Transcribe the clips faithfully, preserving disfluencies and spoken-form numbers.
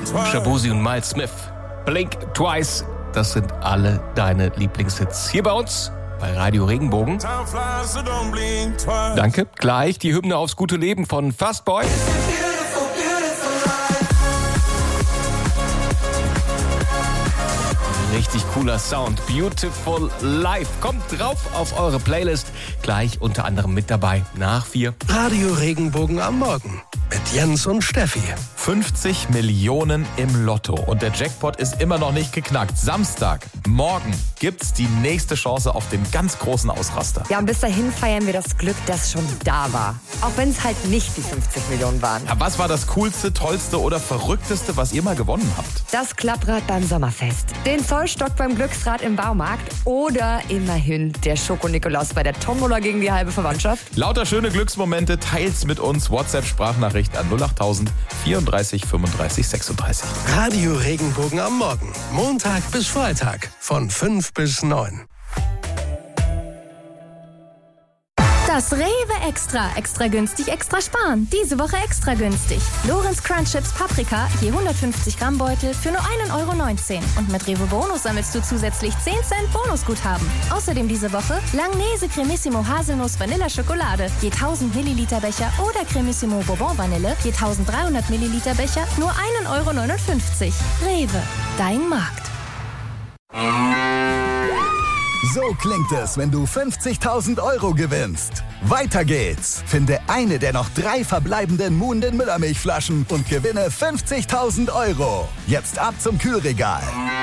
Shaboozey und Miles Smith. Blink Twice. Das sind alle deine Lieblingshits. Hier bei uns bei Radio Regenbogen. Danke. Gleich die Hymne aufs gute Leben von Fastboy. Richtig cooler Sound. Beautiful Life. Kommt drauf auf eure Playlist. Gleich unter anderem mit dabei nach vier. Radio Regenbogen am Morgen mit Jens und Steffi. fünfzig Millionen im Lotto und der Jackpot ist immer noch nicht geknackt. Samstag, morgen gibt's die nächste Chance auf den ganz großen Ausraster. Ja, und bis dahin feiern wir das Glück, das schon da war. Auch wenn es halt nicht die fünfzig Millionen waren. Ja, was war das Coolste, Tollste oder Verrückteste, was ihr mal gewonnen habt? Das Klapprad beim Sommerfest, den Zollstock beim Glücksrad im Baumarkt oder immerhin der Schoko-Nikolaus bei der Tombola gegen die halbe Verwandtschaft. Lauter schöne Glücksmomente, teilt's mit uns. WhatsApp-Sprachnachricht an null achttausend vierunddreißig fünfunddreißig sechsunddreißig. Radio Regenbogen am Morgen. Montag bis Freitag von fünf bis neun. Das Rewe Extra. Extra günstig, extra sparen. Diese Woche extra günstig. Lorenz Crunch Chips Paprika, je hundertfünfzig Gramm Beutel für nur ein Euro neunzehn. Und mit Rewe Bonus sammelst du zusätzlich zehn Cent Bonusguthaben. Außerdem diese Woche Langnese Cremissimo Haselnuss Vanilla Schokolade, je tausend Milliliter Becher oder Cremissimo Bourbon Vanille, je dreizehnhundert Milliliter Becher, nur ein Euro neunundfünfzig. Rewe, dein Markt. So klingt es, wenn du fünfzigtausend Euro gewinnst. Weiter geht's. Finde eine der noch drei verbleibenden Muhnden Müllermilchflaschen und gewinne fünfzigtausend Euro. Jetzt ab zum Kühlregal.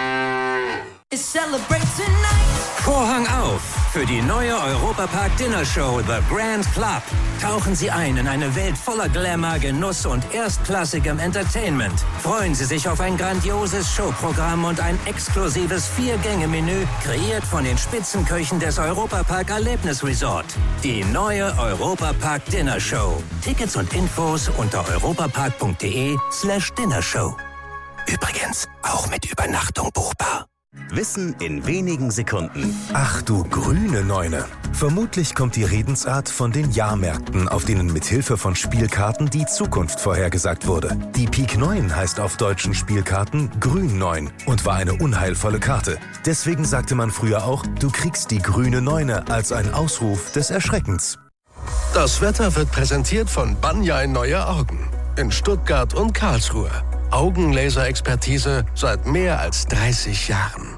Vorhang auf für die neue Europapark Dinner Show The Grand Club. Tauchen Sie ein in eine Welt voller Glamour, Genuss und erstklassigem Entertainment. Freuen Sie sich auf ein grandioses Showprogramm und ein exklusives Vier-Gänge-Menü, kreiert von den Spitzenköchen des Europapark Erlebnisresort. Die neue Europapark Dinner Show. Tickets und Infos unter europapark.de slash Dinnershow. Übrigens, auch mit Übernachtung buchbar. Wissen in wenigen Sekunden. Ach du grüne Neune. Vermutlich kommt die Redensart von den Jahrmärkten, auf denen mithilfe von Spielkarten die Zukunft vorhergesagt wurde. Die Pik neun heißt auf deutschen Spielkarten Grün neun und war eine unheilvolle Karte. Deswegen sagte man früher auch, du kriegst die grüne Neune als ein Ausruf des Erschreckens. Das Wetter wird präsentiert von Banjai Neue Augen in Stuttgart und Karlsruhe. Augenlaser-Expertise seit mehr als dreißig Jahren.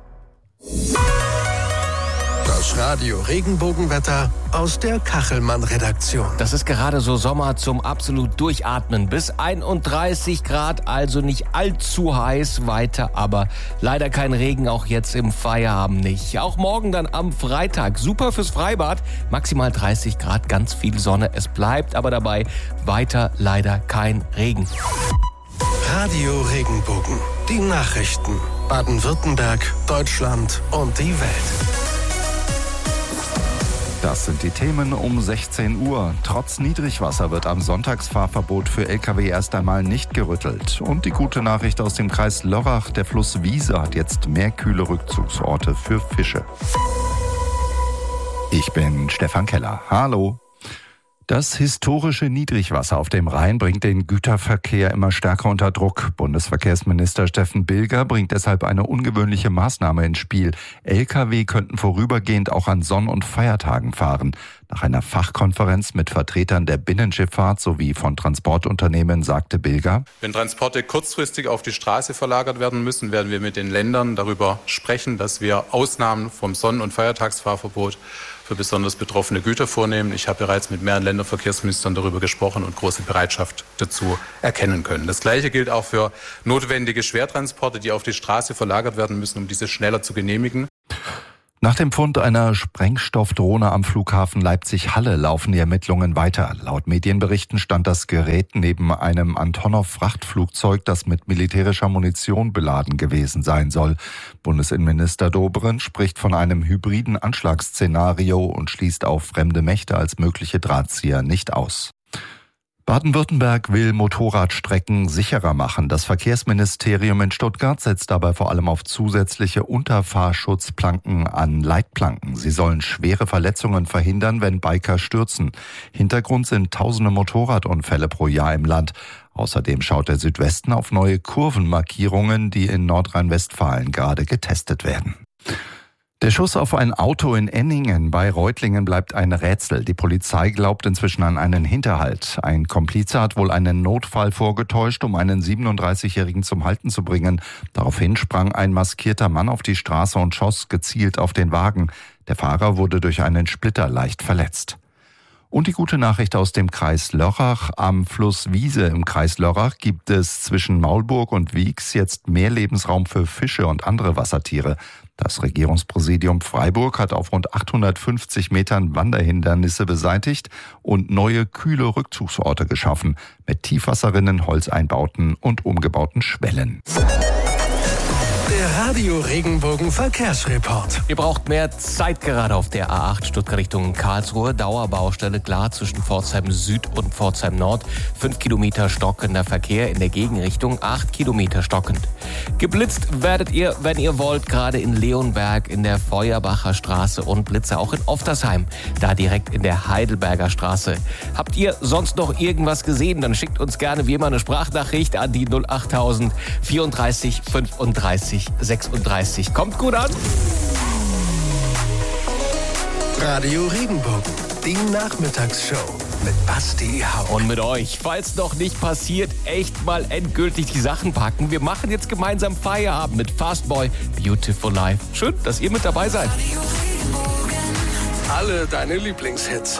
Das Radio Regenbogenwetter aus der Kachelmann-Redaktion. Das ist gerade so Sommer zum absolut Durchatmen. Bis einunddreißig Grad, also nicht allzu heiß weiter, aber leider kein Regen, auch jetzt im Feierabend nicht. Auch morgen dann am Freitag. Super fürs Freibad. Maximal dreißig Grad, ganz viel Sonne. Es bleibt aber dabei weiter leider kein Regen. Radio Regenbogen. Die Nachrichten. Baden-Württemberg, Deutschland und die Welt. Das sind die Themen um sechzehn Uhr. Trotz Niedrigwasser wird am Sonntagsfahrverbot für L K W erst einmal nicht gerüttelt. Und die gute Nachricht aus dem Kreis Lörrach, der Fluss Wiese hat jetzt mehr kühle Rückzugsorte für Fische. Ich bin Stefan Keller. Hallo. Das historische Niedrigwasser auf dem Rhein bringt den Güterverkehr immer stärker unter Druck. Bundesverkehrsminister Steffen Bilger bringt deshalb eine ungewöhnliche Maßnahme ins Spiel. L K W könnten vorübergehend auch an Sonn- und Feiertagen fahren. Nach einer Fachkonferenz mit Vertretern der Binnenschifffahrt sowie von Transportunternehmen sagte Bilger: Wenn Transporte kurzfristig auf die Straße verlagert werden müssen, werden wir mit den Ländern darüber sprechen, dass wir Ausnahmen vom Sonn- und Feiertagsfahrverbot für besonders betroffene Güter vornehmen. Ich habe bereits mit mehreren Länderverkehrsministern darüber gesprochen und große Bereitschaft dazu erkennen können. Das Gleiche gilt auch für notwendige Schwertransporte, die auf die Straße verlagert werden müssen, um diese schneller zu genehmigen. Nach dem Fund einer Sprengstoffdrohne am Flughafen Leipzig-Halle laufen die Ermittlungen weiter. Laut Medienberichten stand das Gerät neben einem Antonov-Frachtflugzeug, das mit militärischer Munition beladen gewesen sein soll. Bundesinnenminister Dobrindt spricht von einem hybriden Anschlagsszenario und schließt auch fremde Mächte als mögliche Drahtzieher nicht aus. Baden-Württemberg will Motorradstrecken sicherer machen. Das Verkehrsministerium in Stuttgart setzt dabei vor allem auf zusätzliche Unterfahrschutzplanken an Leitplanken. Sie sollen schwere Verletzungen verhindern, wenn Biker stürzen. Hintergrund sind tausende Motorradunfälle pro Jahr im Land. Außerdem schaut der Südwesten auf neue Kurvenmarkierungen, die in Nordrhein-Westfalen gerade getestet werden. Der Schuss auf ein Auto in Enningen bei Reutlingen bleibt ein Rätsel. Die Polizei glaubt inzwischen an einen Hinterhalt. Ein Komplize hat wohl einen Notfall vorgetäuscht, um einen siebenunddreißigjährigen zum Halten zu bringen. Daraufhin sprang ein maskierter Mann auf die Straße und schoss gezielt auf den Wagen. Der Fahrer wurde durch einen Splitter leicht verletzt. Und die gute Nachricht aus dem Kreis Lörrach. Am Fluss Wiese im Kreis Lörrach gibt es zwischen Maulburg und Wieks jetzt mehr Lebensraum für Fische und andere Wassertiere. Das Regierungspräsidium Freiburg hat auf rund achthundertfünfzig Metern Wanderhindernisse beseitigt und neue kühle Rückzugsorte geschaffen mit Tiefwasserrinnen, Holzeinbauten und umgebauten Schwellen. Der Radio Regenbogen Verkehrsreport. Ihr braucht mehr Zeit gerade auf der A acht Stuttgart Richtung Karlsruhe. Dauerbaustelle klar zwischen Pforzheim Süd und Pforzheim Nord. Fünf Kilometer stockender Verkehr in der Gegenrichtung, acht Kilometer stockend. Geblitzt werdet ihr, wenn ihr wollt, gerade in Leonberg in der Feuerbacher Straße und Blitze auch in Oftersheim, da direkt in der Heidelberger Straße. Habt ihr sonst noch irgendwas gesehen, dann schickt uns gerne wie immer eine Sprachnachricht an die null acht tausend vierunddreißig fünfunddreißig sechsunddreißig. Kommt gut an. Radio Regenbogen, die Nachmittagsshow mit Basti Hauck. Und mit euch, falls noch nicht passiert, echt mal endgültig die Sachen packen. Wir machen jetzt gemeinsam Feierabend mit Fastboy, Beautiful Life. Schön, dass ihr mit dabei seid. Alle deine Lieblingshits.